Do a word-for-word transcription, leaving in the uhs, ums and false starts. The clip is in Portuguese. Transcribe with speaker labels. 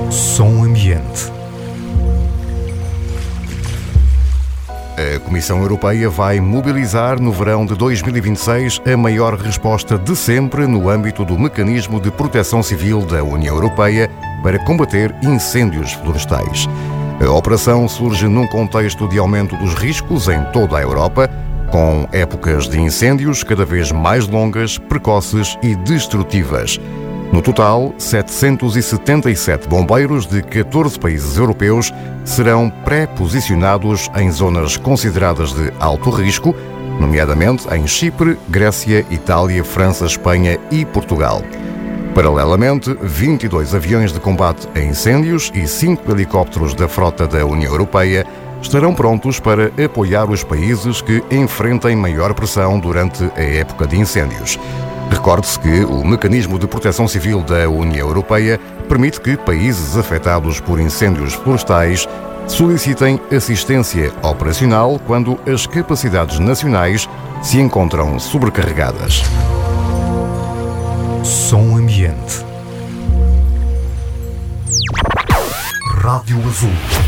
Speaker 1: Som Ambiente. A Comissão Europeia vai mobilizar no verão de dois mil e vinte e seis a maior resposta de sempre no âmbito do Mecanismo de Proteção Civil da União Europeia para combater incêndios florestais. A operação surge num contexto de aumento dos riscos em toda a Europa, com épocas de incêndios cada vez mais longas, precoces e destrutivas. No total, setecentos e setenta e sete bombeiros de catorze países europeus serão pré-posicionados em zonas consideradas de alto risco, nomeadamente em Chipre, Grécia, Itália, França, Espanha e Portugal. Paralelamente, vinte e dois aviões de combate a incêndios e cinco helicópteros da frota da União Europeia estarão prontos para apoiar os países que enfrentem maior pressão durante a época de incêndios. Recorde-se que o Mecanismo de Proteção Civil da União Europeia permite que países afetados por incêndios florestais solicitem assistência operacional quando as capacidades nacionais se encontram sobrecarregadas.
Speaker 2: Som Ambiente. Rádio Azul.